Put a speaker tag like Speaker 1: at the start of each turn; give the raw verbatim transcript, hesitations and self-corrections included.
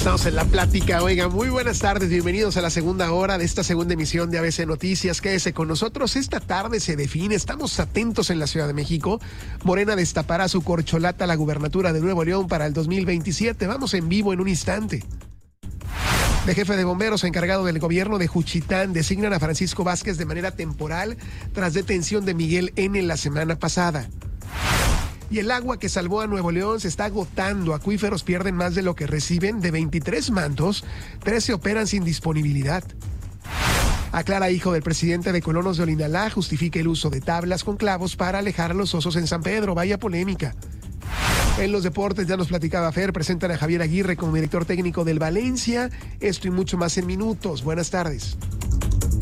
Speaker 1: Estamos en la plática. Oiga, muy buenas tardes, bienvenidos a la segunda hora de esta segunda emisión de A B C Noticias. Quédese con nosotros, esta tarde se define, estamos atentos en la Ciudad de México. Morena destapará su corcholata a la gubernatura de Nuevo León para el dos mil veintisiete. Vamos en vivo en un instante. De jefe de bomberos encargado del gobierno de Juchitán designan a Francisco Vázquez de manera temporal tras detención de Miguel N. la semana pasada. Y el agua que salvó a Nuevo León se está agotando. Acuíferos pierden más de lo que reciben. De veintitrés mantos, trece operan sin disponibilidad. Aclara hijo del presidente de Colonos de Olinalá justifica el uso de tablas con clavos para alejar a los osos en San Pedro. Vaya polémica. En los deportes, ya nos platicaba Fer, presentan a Javier Aguirre como director técnico del Valencia. Esto y mucho más en minutos. Buenas tardes.